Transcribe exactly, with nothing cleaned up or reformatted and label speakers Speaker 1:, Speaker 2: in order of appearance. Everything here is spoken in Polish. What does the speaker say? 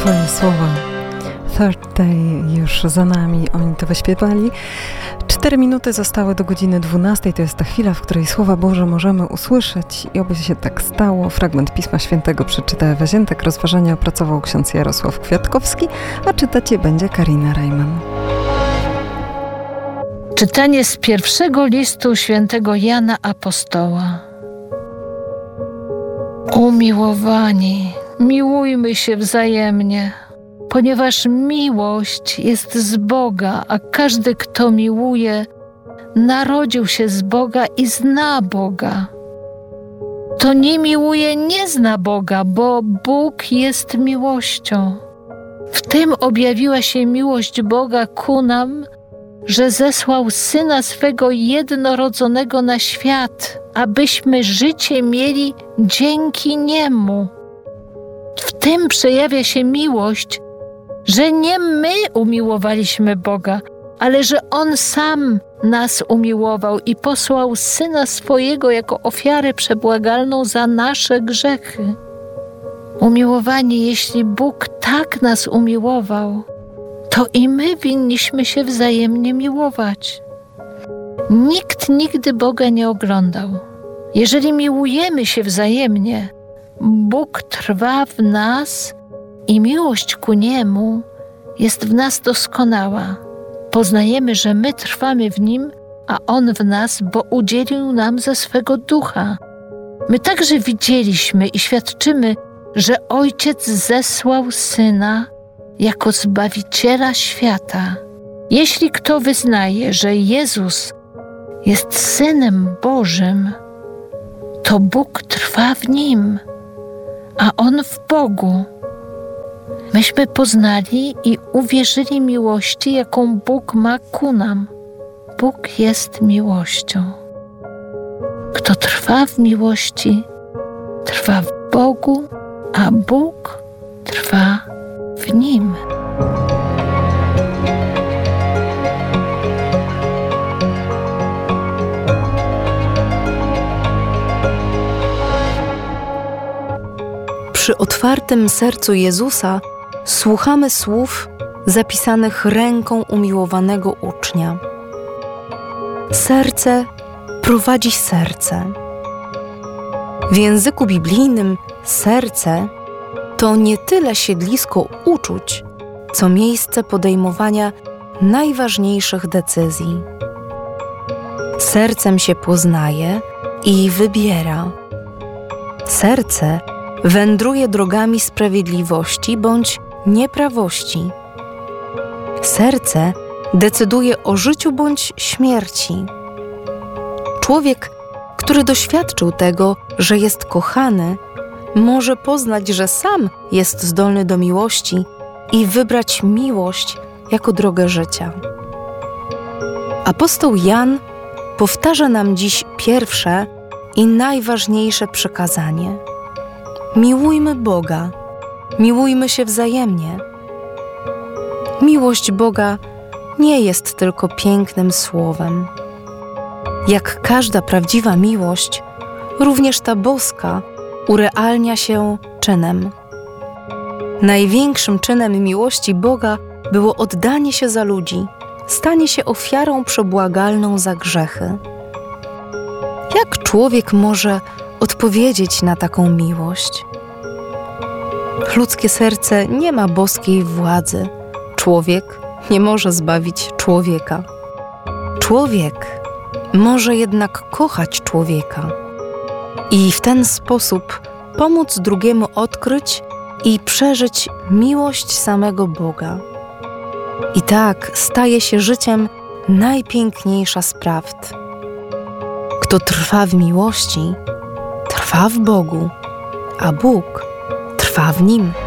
Speaker 1: Twoje słowa. Third Day już za nami, oni to wyśpiewali. Cztery minuty zostały do godziny dwunastej. To jest ta chwila, w której Słowa Boże możemy usłyszeć i oby się tak stało. Fragment Pisma Świętego przeczyta Ewa Ziętek, rozważania opracował ksiądz Jarosław Kwiatkowski, a czytać je będzie Karina Rajman.
Speaker 2: Czytanie z pierwszego listu świętego Jana Apostoła. Umiłowani, miłujmy się wzajemnie, ponieważ miłość jest z Boga, a każdy, kto miłuje, narodził się z Boga i zna Boga. Kto nie miłuje, nie zna Boga, bo Bóg jest miłością. W tym objawiła się miłość Boga ku nam, że zesłał Syna swego jednorodzonego na świat, abyśmy życie mieli dzięki Niemu. W tym przejawia się miłość, że nie my umiłowaliśmy Boga, ale że On sam nas umiłował i posłał Syna swojego jako ofiarę przebłagalną za nasze grzechy. Umiłowani, jeśli Bóg tak nas umiłował, to i my winniśmy się wzajemnie miłować. Nikt nigdy Boga nie oglądał. Jeżeli miłujemy się wzajemnie, Bóg trwa w nas i miłość ku Niemu jest w nas doskonała. Poznajemy, że my trwamy w Nim, a On w nas, bo udzielił nam ze swego Ducha. My także widzieliśmy i świadczymy, że Ojciec zesłał Syna jako Zbawiciela świata. Jeśli kto wyznaje, że Jezus jest Synem Bożym, to Bóg trwa w Nim, a On w Bogu. Myśmy poznali i uwierzyli miłości, jaką Bóg ma ku nam. Bóg jest miłością. Kto trwa w miłości, trwa w Bogu, a Bóg trwa w Nim.
Speaker 3: Przy otwartym sercu Jezusa słuchamy słów zapisanych ręką umiłowanego ucznia. Serce prowadzi serce. W języku biblijnym serce to nie tyle siedlisko uczuć, co miejsce podejmowania najważniejszych decyzji. Sercem się poznaje i wybiera. Serce wędruje drogami sprawiedliwości bądź nieprawości. Serce decyduje o życiu bądź śmierci. Człowiek, który doświadczył tego, że jest kochany, może poznać, że sam jest zdolny do miłości i wybrać miłość jako drogę życia. Apostoł Jan powtarza nam dziś pierwsze i najważniejsze przykazanie. Miłujmy Boga, miłujmy się wzajemnie. Miłość Boga nie jest tylko pięknym słowem. Jak każda prawdziwa miłość, również ta boska urealnia się czynem. Największym czynem miłości Boga było oddanie się za ludzi, stanie się ofiarą przebłagalną za grzechy. Jak człowiek może odpowiedzieć na taką miłość? Ludzkie serce nie ma boskiej władzy. Człowiek nie może zbawić człowieka. Człowiek może jednak kochać człowieka i w ten sposób pomóc drugiemu odkryć i przeżyć miłość samego Boga. I tak staje się życiem najpiękniejsza z prawd. Kto trwa w miłości, trwa w Bogu, a Bóg trwa w nim.